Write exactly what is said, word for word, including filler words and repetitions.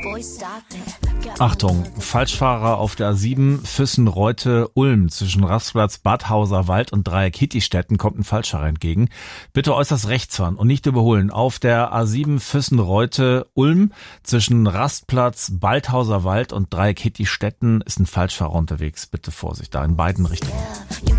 Achtung, Falschfahrer auf der A sieben Füssen-Reute-Ulm zwischen Rastplatz Badhauser Wald und Dreieck Hittistetten kommt ein Falschfahrer entgegen. Bitte äußerst rechts fahren und nicht überholen. Auf der A sieben Füssen-Reute-Ulm zwischen Rastplatz Badhauser Wald und Dreieck Hittistetten ist ein Falschfahrer unterwegs. Bitte Vorsicht, da in beiden Richtungen.